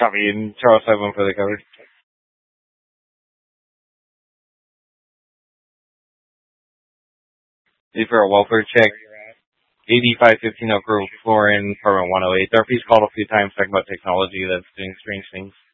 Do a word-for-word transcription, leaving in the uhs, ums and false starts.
Copy. And Charles five one for the cover. Need for a welfare check. eighty-five fifteen Oak Grove, Florin, apartment one oh eight. Therapy's called a few times talking about technology that's doing strange things.